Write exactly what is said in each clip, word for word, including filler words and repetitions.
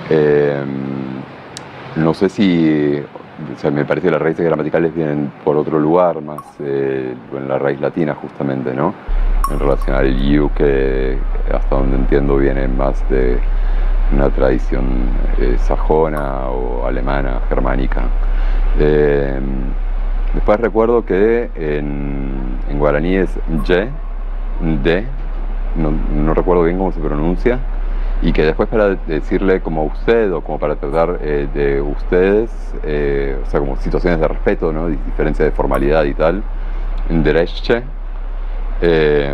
Eh, no sé si, o sea, me parece que las raíces gramaticales vienen por otro lugar, más eh, en la raíz latina justamente, ¿no? En relación al you, que hasta donde entiendo viene más de una tradición eh, sajona o alemana, germánica. Eh, después recuerdo que en, en guaraní es ye, de, no, no recuerdo bien cómo se pronuncia, y que después para decirle como usted o como para tratar eh, de ustedes, eh, o sea, como situaciones de respeto, ¿no? Diferencia de formalidad y tal, dereche. Eh,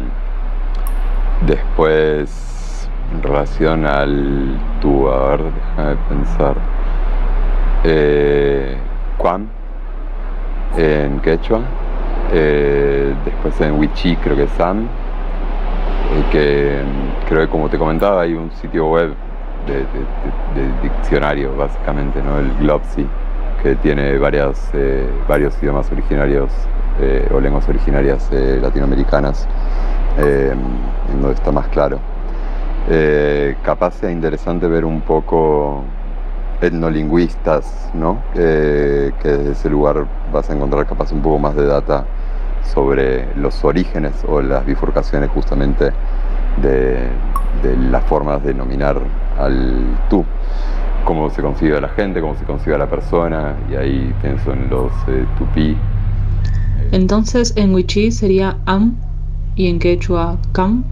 después, en relación al tú, a ver, déjame pensar, eh, Quam, en quechua, eh, después en Wichí creo que es Sam, eh, que creo que como te comentaba hay un sitio web de, de, de, de diccionario básicamente, ¿no? El Glopsy, que tiene varias, eh, varios idiomas originarios eh, o lenguas originarias eh, latinoamericanas, eh, en donde está más claro. Eh, capaz sea interesante ver un poco etnolingüistas, ¿no? Eh, que desde ese lugar vas a encontrar capaz un poco más de data sobre los orígenes o las bifurcaciones justamente de, de las formas de nominar al tú, cómo se concibe a la gente, cómo se concibe a la persona, y ahí pienso en los eh, tupí. Entonces en wichí sería am y en quechua cam.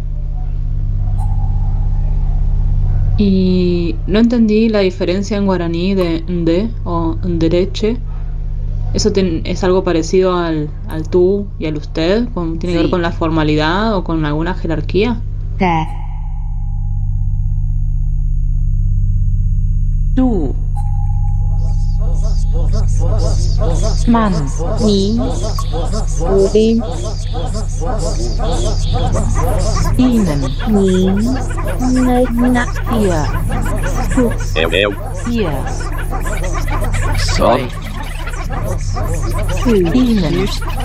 Y no entendí la diferencia en guaraní de nde o ndereche. ¿Eso ten- es algo parecido al, al tú y al usted? ¿Con- ¿Tiene que ver con Sí. la formalidad o con alguna jerarquía? Te. Du. Man. Ni, uri, Ihnen. ni, ne, na, Ihr. tu, Eu, eu, Ihr. só, tu, Ihnen.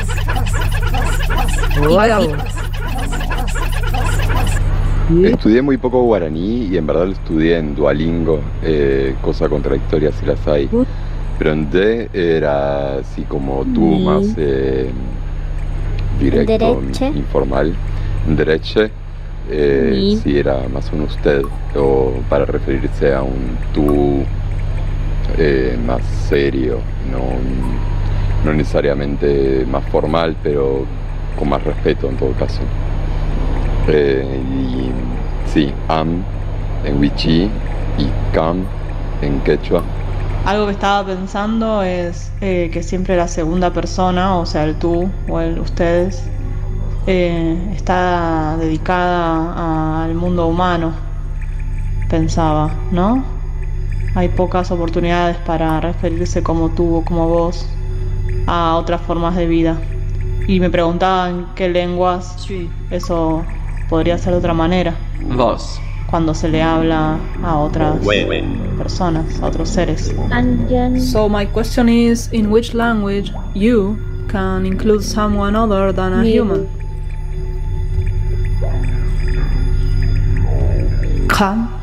Estudié muy poco guaraní y en verdad lo estudié en Duolingo, eh, cosa contradictoria si las hay. Pero en D era así como tú, Ni. más eh, directo, Dereche. informal. Dereche, eh, Ni. sí era más un usted, o para referirse a un tú eh, más serio, no, un- no necesariamente más formal, pero con más respeto en todo caso. Eh, y sí, am en wichí y cam en quechua. Algo que estaba pensando es eh, que siempre la segunda persona, o sea, el tú o el ustedes, eh, está dedicada a- al mundo humano, pensaba, ¿no? Hay pocas oportunidades para referirse como tú o como vos a otras formas de vida. Y me preguntaba en qué lenguas eso podría ser de otra manera, vós, cuando se le habla a otras ué, personas, a otros seres. anjan, So my question is, in which language you can include someone other than a ni, human? Kam